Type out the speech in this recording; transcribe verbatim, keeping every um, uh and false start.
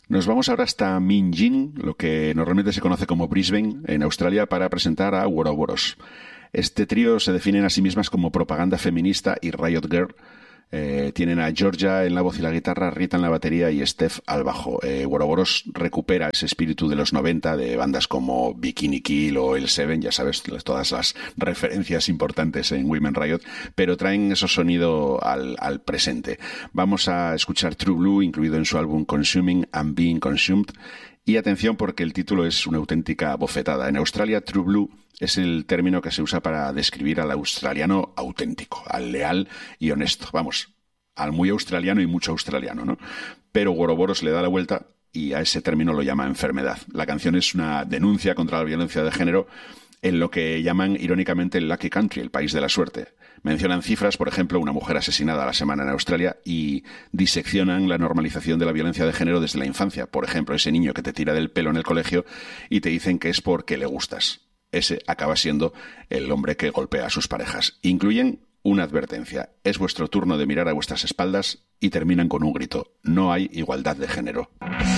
Nos vamos ahora hasta Minjin, lo que normalmente se conoce como Brisbane, en Australia, para presentar a Ouroboros. Este trío se definen a sí mismas como propaganda feminista y Riot Girl. Eh, tienen a Georgia en la voz y la guitarra, Rita en la batería y Steph al bajo. Eh, Ouroboros recupera ese espíritu de los noventa de bandas como Bikini Kill o El Seven, ya sabes, todas las referencias importantes en Women Riot, pero traen ese sonido al, al presente. Vamos a escuchar True Blue, incluido en su álbum Consuming and Being Consumed. Y atención porque el título es una auténtica bofetada. En Australia, True Blue es el término que se usa para describir al australiano auténtico, al leal y honesto. Vamos, al muy australiano y mucho australiano, ¿no? Pero Ouroboros le da la vuelta y a ese término lo llama enfermedad. La canción es una denuncia contra la violencia de género en lo que llaman irónicamente el Lucky Country, el país de la suerte. Mencionan cifras, por ejemplo, una mujer asesinada a la semana en Australia, y diseccionan la normalización de la violencia de género desde la infancia. Por ejemplo, ese niño que te tira del pelo en el colegio y te dicen que es porque le gustas. Ese acaba siendo el hombre que golpea a sus parejas. Incluyen una advertencia: es vuestro turno de mirar a vuestras espaldas, y terminan con un grito: no hay igualdad de género.